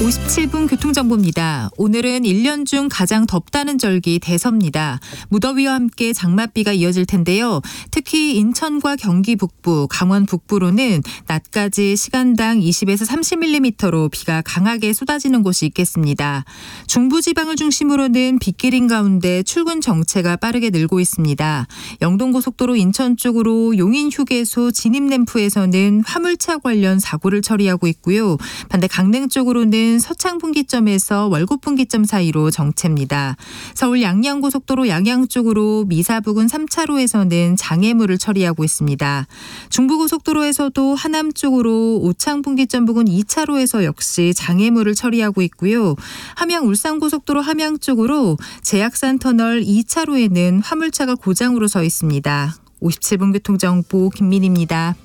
57분 교통정보입니다. 오늘은 1년 중 가장 덥다는 절기 대서입니다. 무더위와 함께 장맛비가 이어질 텐데요. 특히 인천과 경기 북부, 강원 북부로는 낮까지 시간당 20에서 30mm로 비가 강하게 쏟아지는 곳이 있겠습니다. 중부지방을 중심으로는 빗길인 가운데 출근 정체가 빠르게 늘고 있습니다. 영동고속도로 인천 쪽으로 용인휴게소 진입램프에서는 화물차 관련 사고를 처리하고 있고요. 반대 강릉 쪽으로는 서창 분기점에서 월곶 분기점 사이로 정체입니다. 서울 양양고속도로 양양 쪽으로 미사 부근 3차로에서는 장애물을 처리하고 있습니다. 중부고속도로에서도 하남 쪽으로 오창 분기점 부근 2차로에서 역시 장애물을 처리하고 있고요. 함양 울산고속도로 함양 쪽으로 제약산 터널 2차로에는 화물차가 고장으로 서 있습니다. 57분 교통정보 김민희입니다.